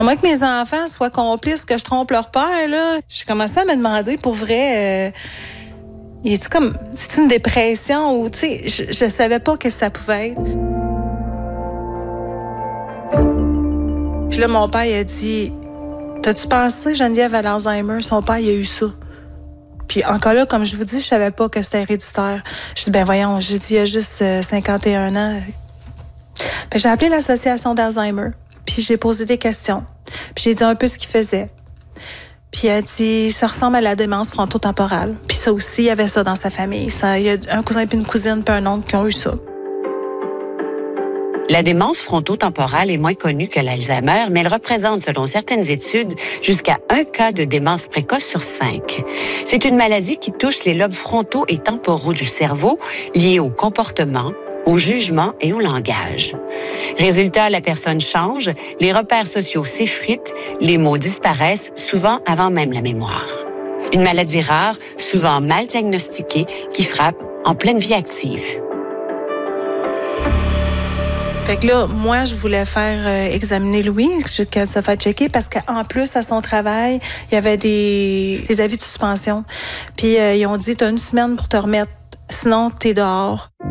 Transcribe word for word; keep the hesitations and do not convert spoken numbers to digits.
Moi que mes enfants soient complices que je trompe leur père, là, j'ai commencé à me demander pour vrai, euh, il est-tu comme, c'est une dépression ou, tu sais, je, je savais pas que ça pouvait être. Puis là, mon père, il a dit, t'as-tu pensé, Geneviève, à l'Alzheimer? Son père, il a eu ça. Puis encore là, comme je vous dis, je savais pas que c'était héréditaire. Je dis, ben voyons, j'ai dit, il y a juste euh, cinquante et un ans. Ben, j'ai appelé l'association d'Alzheimer. Puis j'ai posé des questions. Puis j'ai dit un peu ce qu'il faisait. Puis elle a dit, ça ressemble à la démence frontotemporale. Puis ça aussi, il y avait ça dans sa famille. Ça, il y a un cousin puis une cousine puis un oncle qui ont eu ça. La démence frontotemporale est moins connue que l'Alzheimer, mais elle représente, selon certaines études, jusqu'à un cas de démence précoce sur cinq. C'est une maladie qui touche les lobes frontaux et temporaux du cerveau, liés au comportement, au jugement et au langage. Résultat, la personne change, les repères sociaux s'effritent, les mots disparaissent, souvent avant même la mémoire. Une maladie rare, souvent mal diagnostiquée, qui frappe en pleine vie active. Fait que là, moi, je voulais faire euh, examiner Louis, qu'elle se fait checker, parce qu'en plus, à son travail, il y avait des, des avis de suspension. Puis, euh, ils ont dit, t'as une semaine pour te remettre, sinon, t'es dehors.